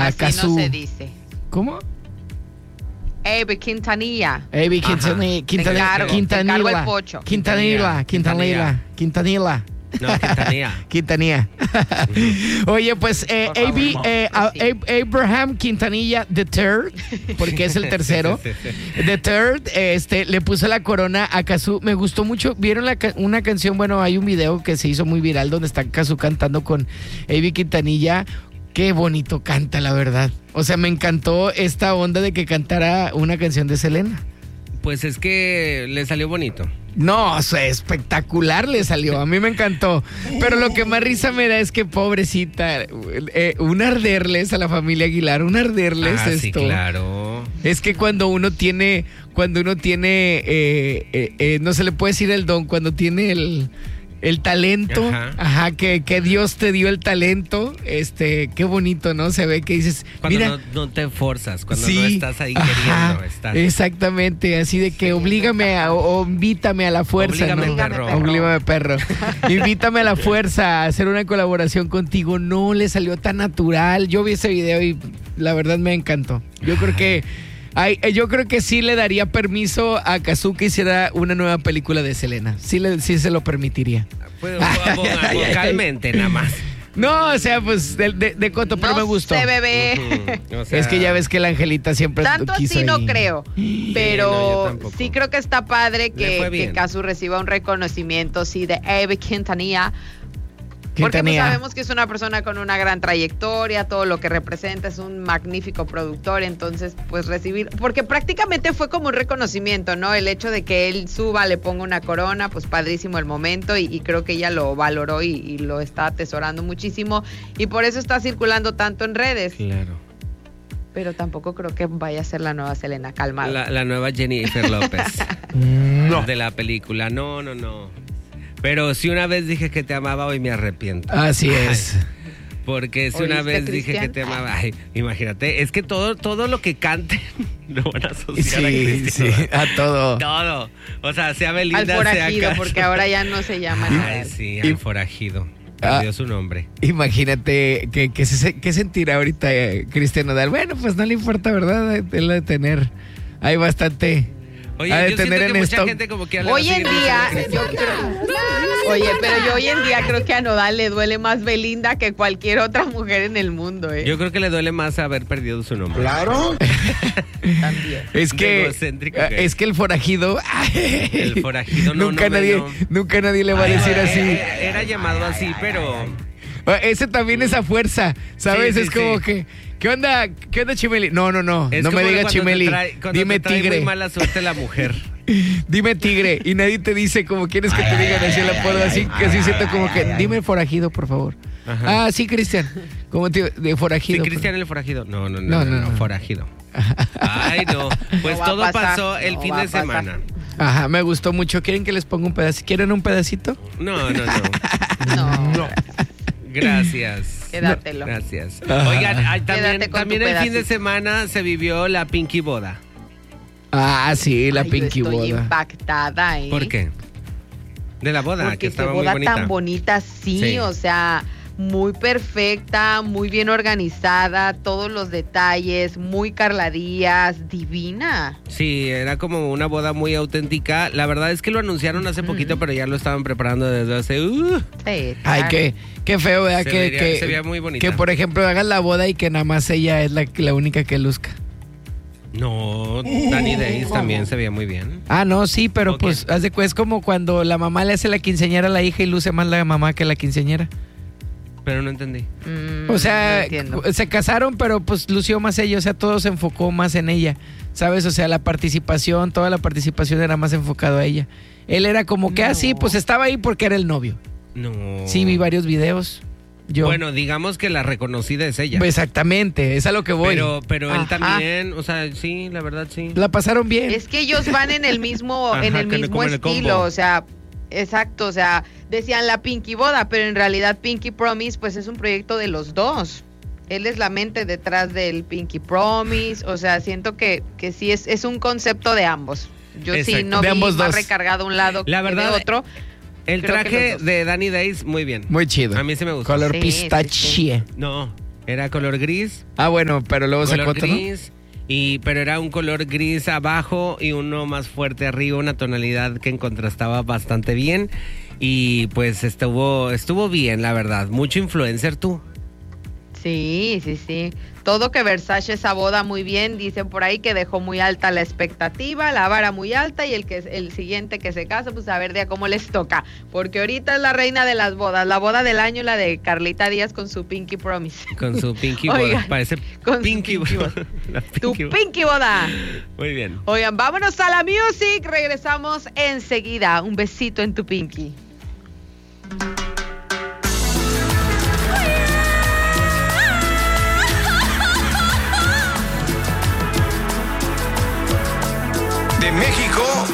Así Cazzu. no se dice. ¿Cómo? Avi Quintanilla. Avi Te encargo el pocho. Quintanilla. No, Quintanilla. Quintanilla. Oye, pues Por favor. Abraham Quintanilla the Third, porque es el tercero. The Third, le puso la corona a Cazzu. Me gustó mucho. ¿Vieron una canción? Bueno, hay un video que se hizo muy viral donde está Cazzu cantando con Avi Quintanilla. Qué bonito canta, la verdad. O sea, me encantó esta onda de que cantara una canción de Selena. Pues es que le salió bonito. No, o sea, espectacular le salió. A mí me encantó. Pero lo que más risa me da es que, pobrecita, un arderles a la familia Aguilar, un arderles esto. Sí, claro. Es que cuando uno tiene, no se le puede decir el don, cuando tiene el talento, que Dios te dio el talento, qué bonito, ¿no? Se ve que dices, cuando mira, no te forzas, cuando sí, no estás ahí queriendo estar. Exactamente, así de que oblígame o invítame a la fuerza. Oblígame, ¿no? perro. Oblígame, perro. Invítame a la fuerza a hacer una colaboración contigo. No le salió tan natural. Yo vi ese video y la verdad me encantó. Yo creo que sí le daría permiso a Cazzu que hiciera una nueva película de Selena. Sí se lo permitiría. Pues, vocalmente nada más. No, o sea, pues de coto, pero me gustó. No sé, bebé. O sea, Es que ya ves que la Angelita siempre Tanto quiso así no ahí. creo, no, pero yo tampoco. sí creo que está padre Le fue que bien. Cazzu reciba un reconocimiento, sí, de Avi Quintanilla. Porque pues, sabemos que es una persona con una gran trayectoria, todo lo que representa, es un magnífico productor, entonces pues recibir, porque prácticamente fue como un reconocimiento, ¿no? El hecho de que él suba, le ponga una corona, pues padrísimo el momento y creo que ella lo valoró y lo está atesorando muchísimo y por eso está circulando tanto en redes. Claro. Pero tampoco creo que vaya a ser la nueva Selena, calmada. La nueva Jennifer López. No. De la película. No. Pero si una vez dije que te amaba, hoy me arrepiento. Así es. Porque si una ¿Oíste, vez dije Cristian? que te amaba, imagínate, es que todo lo que canten lo van a asociar a Sí, Cristian. sí, a todo. Todo. O sea, sea Al Belinda, sea forajido, Cazzu. porque ahora ya no se llama nada. Ay, sí, al forajido. Perdió su nombre. Imagínate qué sentirá ahorita Cristian Nodal. Bueno, pues no le importa, ¿verdad? Él de tener. Hay bastante. Oye, ha de yo tener siento que en mucha stock. gente como que ya le va a Hoy en seguir día, diciendo yo creo. Oye, pero yo hoy en día creo que a Nodal le duele más Belinda que cualquier otra mujer en el mundo, ¿eh? Yo creo que le duele más haber perdido su nombre. Claro. También. Es que egocéntrico que es que el forajido. El forajido nunca nadie le va a Ay, decir no, así. Era llamado así, pero Ese también es a fuerza, ¿sabes? Sí, es como sí. que ¿qué onda Chimeli? No, es no me como digas cuando Chimeli. cuando Dime te trae tigre. muy mala suerte la mujer. Dime tigre. Y nadie te dice como quieres que te digan así el apodo, así que así siento como que dime forajido, por favor. Ajá. Ah, sí, Cristian. ¿Cómo te de Sí, forajido? Cristian el forajido. No, No. forajido. Ay, no. Pues No va a todo pasar, pasó el no fin va de a pasar. semana. Ajá, me gustó mucho. ¿Quieren que les ponga un pedacito? ¿Quieren un pedacito? No. No, Gracias. quédatelo. Gracias. Ajá. Oigan, Quédate con también tu el fin de pedacito. semana se vivió la Pinky Boda. Ah, sí, la Ay, Pinky yo estoy Boda. impactada, ¿eh? ¿Por qué? De la boda, que Porque qué estaba muy boda bonita. tan bonita, sí, Sí. o sea, muy perfecta, muy bien organizada, todos los detalles, muy Carla Díaz, divina. Sí, era como una boda muy auténtica. La verdad es que lo anunciaron hace poquito, pero ya lo estaban preparando desde hace... Sí, Ay, claro. qué feo, ¿verdad? Se veía muy bonita. Que, por ejemplo, hagas la boda y que nada más ella es la única que luzca. No, Danny Days también se veía muy bien. Ah, no, sí, pero Ok. pues haz de cuenta, es como cuando la mamá le hace la quinceañera a la hija y luce más la mamá que la quinceañera. Pero no entendí. O sea, no entiendo. se casaron, pero pues lució más ella, o sea, todo se enfocó más en ella, ¿sabes? O sea, toda la participación era más enfocado a ella. Él era como que No. así, pues estaba ahí porque era el novio. No. Sí, vi varios videos. Yo. Bueno, digamos que la reconocida es ella. Exactamente, es a lo que voy. Pero él Ajá. también, o sea, sí, la verdad sí. La pasaron bien. Es que ellos van en el mismo, Ajá, en el que le mismo comen el estilo, combo. o sea, exacto, o sea, decían la Pinky Boda, pero en realidad Pinky Promise, pues es un proyecto de los dos. Él es la mente detrás del Pinky Promise, o sea, siento que sí es un concepto de ambos. Yo sí Exacto. no De vi ambos más dos. recargado un lado La que verdad, de otro. El creo que traje los dos. de Danny Days, muy bien. Muy chido. A mí sí me gustó. Color Sí, pistache. No, Era color gris. Ah, bueno, pero luego sacó otro, ¿no? Gris. Pero era un color gris abajo y uno más fuerte arriba, una tonalidad que contrastaba bastante bien. Y pues estuvo bien, la verdad. Mucho influencer tú. Sí. Todo que Versace esa boda muy bien, dicen por ahí que dejó muy alta la expectativa, la vara muy alta, y el siguiente que se casa, pues a ver de a cómo les toca, porque ahorita es la reina de las bodas, la boda del año, la de Carlita Díaz con su Pinky Promise. Con su Pinky boda, parece Pinky boda. Tu Pinky boda. Muy bien. Oigan, vámonos a la music, regresamos enseguida. Un besito en tu Pinky. De México